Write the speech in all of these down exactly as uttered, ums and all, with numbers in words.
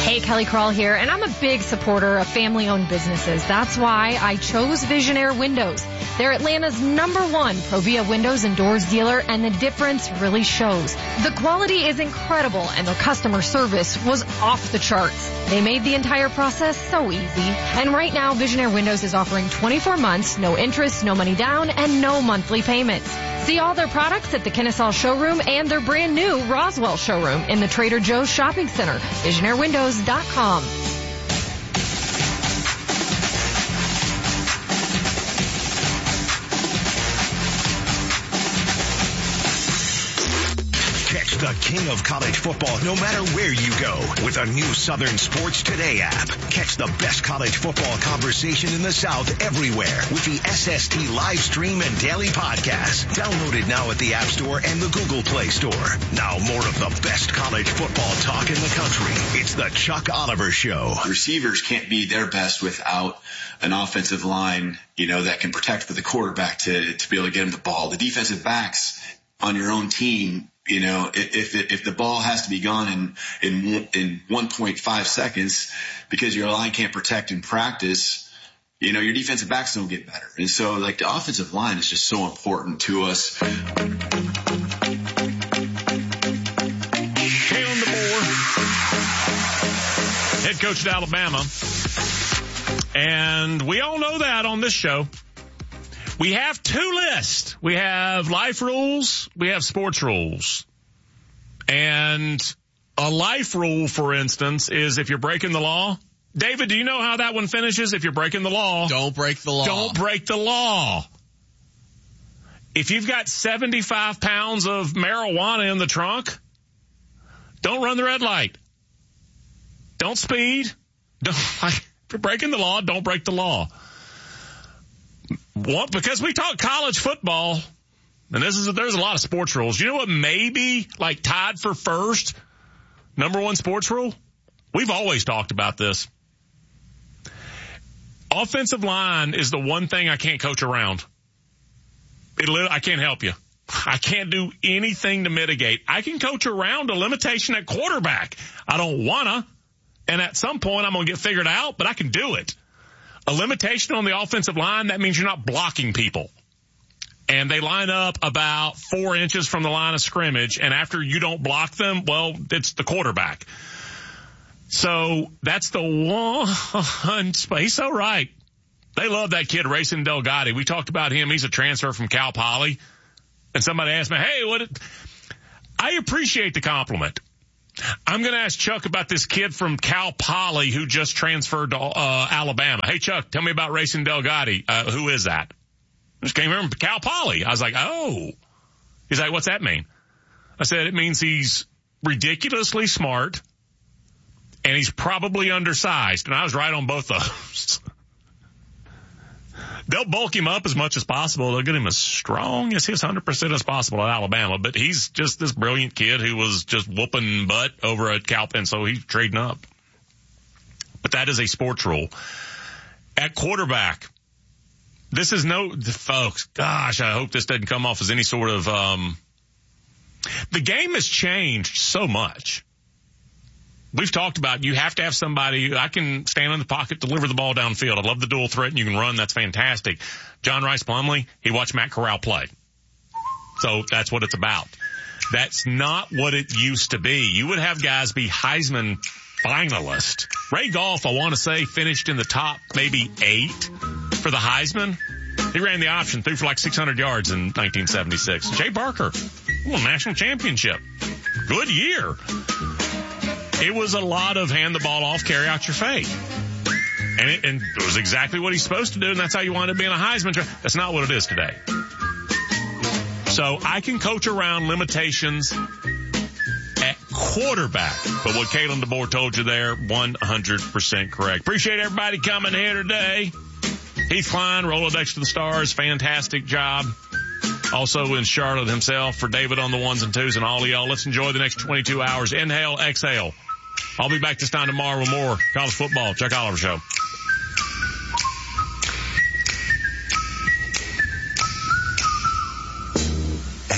Hey, Kelly Crawl here, and I'm a big supporter of family-owned businesses. That's why I chose Visionaire Windows. They're Atlanta's number one Provia windows and doors dealer, and the difference really shows. The quality is incredible, and their customer service was off the charts. They made the entire process so easy. And right now, Visionaire Windows is offering twenty-four months, no interest, no money down, and no monthly payments. See all their products at the Kennesaw showroom and their brand new Roswell showroom in the Trader Joe's shopping center. Visionaire Windows dot com. Catch the king of college football no matter where you go with a new Southern Sports Today app. Catch the best college football conversation in the South everywhere with the S S T live stream and daily podcast. Download it now at the App Store and the Google Play Store. Now more of the best college football talk in the country. It's the Chuck Oliver Show. Receivers can't be their best without an offensive line, you know, that can protect for the quarterback to, to be able to get him the ball. The defensive backs on your own team, you know, if if the ball has to be gone in in in one point five seconds because your line can't protect in practice, you know, your defensive backs don't get better. And so, like, the offensive line is just so important to us. Kalen DeBoer, head coach at Alabama. And we all know that on this show. We have two lists. We have life rules. We have sports rules. And a life rule, for instance, is if you're breaking the law. David, do you know how that one finishes? If you're breaking the law. Don't break the law. Don't break the law. If you've got seventy-five pounds of marijuana in the trunk, don't run the red light. Don't speed. Don't, if you're breaking the law, don't break the law. What? Because we talk college football, and this is there's a lot of sports rules. You know what may be like tied for first number one sports rule? We've always talked about this. Offensive line is the one thing I can't coach around. It, I can't help you. I can't do anything to mitigate. I can coach around a limitation at quarterback. I don't wanna, and at some point I'm gonna get figured out, but I can do it. A limitation on the offensive line, that means you're not blocking people. And they line up about four inches from the line of scrimmage, and after you don't block them, well, it's the quarterback. So that's the one spot. He's so right. They love that kid, Racing Delgado. We talked about him. He's a transfer from Cal Poly. And somebody asked me, hey, what? I appreciate the compliment. I'm going to ask Chuck about this kid from Cal Poly who just transferred to uh, Alabama. Hey, Chuck, tell me about Racing Delgado. Uh, who is that? I just came here from Cal Poly. I was like, oh. He's like, what's that mean? I said, it means he's ridiculously smart and he's probably undersized. And I was right on both those. They'll bulk him up as much as possible. They'll get him as strong as his one hundred percent as possible at Alabama. But he's just this brilliant kid who was just whooping butt over at Cal, and so he's trading up. But that is a sports rule. At quarterback, this is no, folks, gosh, I hope this doesn't come off as any sort of, um, the game has changed so much. We've talked about you have to have somebody. I can stand in the pocket, deliver the ball downfield. I love the dual threat, and you can run. That's fantastic. John Rice Plumlee, he watched Matt Corral play. So that's what it's about. That's not what it used to be. You would have guys be Heisman finalists. Ray Goff, I want to say, finished in the top maybe eight for the Heisman. He ran the option, threw for like six hundred yards in nineteen seventy-six. Jay Barker, well, national championship. Good year. It was a lot of hand the ball off, carry out your fate. And it, and it was exactly what he's supposed to do, and that's how you wind up being a Heisman. That's not what it is today. So I can coach around limitations at quarterback. But what Kalen DeBoer told you there, one hundred percent correct. Appreciate everybody coming here today. Heath Klein, Rolodex to the Stars, fantastic job. Also in Charlotte himself, for David on the ones and twos and all of y'all. Let's enjoy the next twenty-two hours. Inhale, exhale. I'll be back this time tomorrow with more college football. Chuck Oliver Show.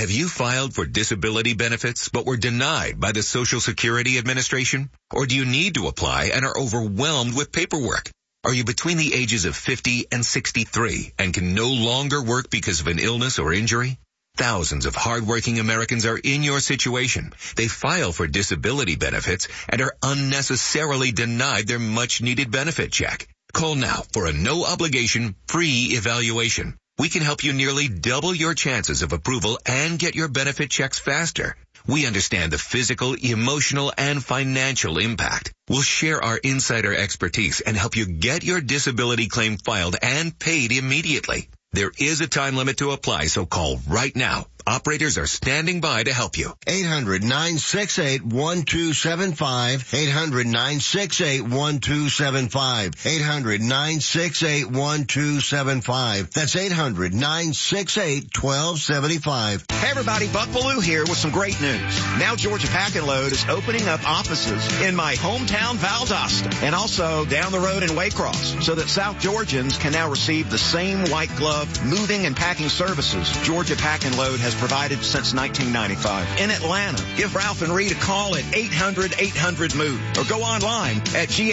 Have you filed for disability benefits but were denied by the Social Security Administration? Or do you need to apply and are overwhelmed with paperwork? Are you between the ages of fifty and sixty-three and can no longer work because of an illness or injury? Thousands of hardworking Americans are in your situation. They file for disability benefits and are unnecessarily denied their much-needed benefit check. Call now for a no-obligation, free evaluation. We can help you nearly double your chances of approval and get your benefit checks faster. We understand the physical, emotional, and financial impact. We'll share our insider expertise and help you get your disability claim filed and paid immediately. There is a time limit to apply, so call right now. Operators are standing by to help you. eight hundred, nine six eight, one two seven five. eight hundred, nine six eight, one two seven five. eight hundred, nine six eight, one two seven five. That's eight hundred, nine six eight, one two seven five. Hey everybody, Buck Bellew here with some great news. Now Georgia Pack and Load is opening up offices in my hometown Valdosta and also down the road in Waycross so that South Georgians can now receive the same white glove moving and packing services Georgia Pack and Load has provided since nineteen ninety-five. In Atlanta, give Ralph and Reed a call at eight hundred, eight hundred, MOVE or go online at G